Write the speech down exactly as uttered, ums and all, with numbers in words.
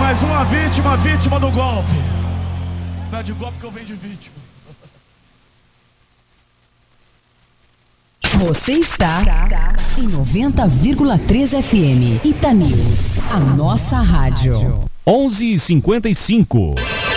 Mais uma vítima, vítima do golpe. Não é de golpe que eu venho de vítima. Você está em noventa vírgula três F M. Ita News, a nossa rádio. onze e cinquenta e cinco.